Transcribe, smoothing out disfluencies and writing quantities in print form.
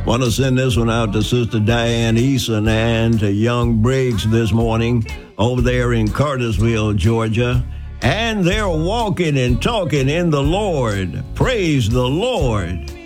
Want to send this one out to Sister Diane Eason and to young Briggs this morning over there in Cartersville, Georgia. And they're walking and talking in the Lord. Praise the Lord.